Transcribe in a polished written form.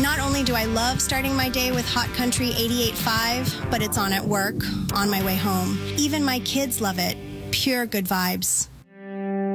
Not only do I love starting my day with Hot Country 88.5, but it's on at work, on my way home. Even my kids love it. Pure good vibes.